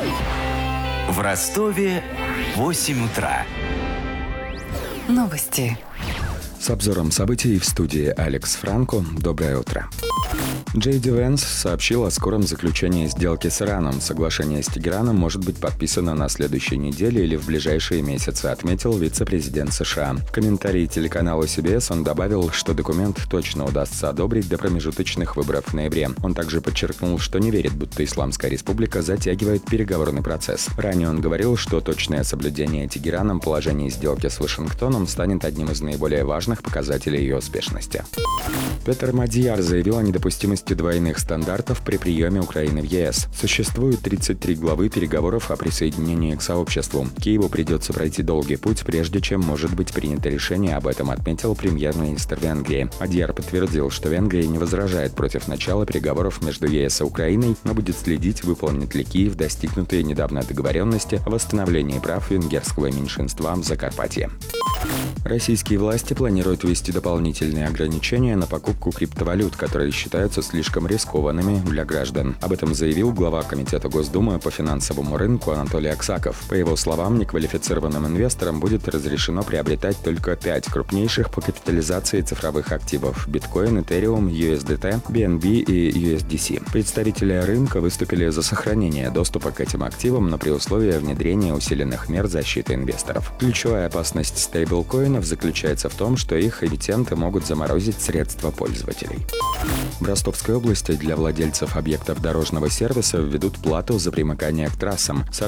В Ростове 8 утра. Новости. С обзором событий в студии Алекс Франко. Доброе утро. Джей Ди Венс сообщил о скором заключении сделки с Ираном. Соглашение с Тегераном может быть подписано на следующей неделе или в ближайшие месяцы, отметил вице-президент США. В комментарии телеканалу CBS он добавил, что документ точно удастся одобрить до промежуточных выборов в ноябре. Он также подчеркнул, что не верит, будто Исламская республика затягивает переговорный процесс. Ранее он говорил, что точное соблюдение Тегераном положений сделки с Вашингтоном станет одним из наиболее важных показателей ее успешности. Петр Мадьяр заявил о недопустимости двойных стандартов при приеме Украины в ЕС. Существует 33 главы переговоров о присоединении к сообществу. Киеву придется пройти долгий путь, прежде чем может быть принято решение об этом, отметил премьер-министр Венгрии. Мадьяр подтвердил, что Венгрия не возражает против начала переговоров между ЕС и Украиной, но будет следить, выполнит ли Киев достигнутые недавно договоренности о восстановлении прав венгерского меньшинства в Закарпатье. Российские власти планируют ввести дополнительные ограничения на покупку криптовалют, которые считаются слишком рискованными для граждан. Об этом заявил глава Комитета Госдумы по финансовому рынку Анатолий Аксаков. По его словам, неквалифицированным инвесторам будет разрешено приобретать только 5 крупнейших по капитализации цифровых активов – биткоин, Ethereum, USDT, BNB и USDC. Представители рынка выступили за сохранение доступа к этим активам, но при условии внедрения усиленных мер защиты инвесторов. Ключевая опасность стейблкоинов заключается в том, что их эмитенты могут заморозить средства пользователей. В Ростовской области для владельцев объектов дорожного сервиса введут плату за примыкание к трассам.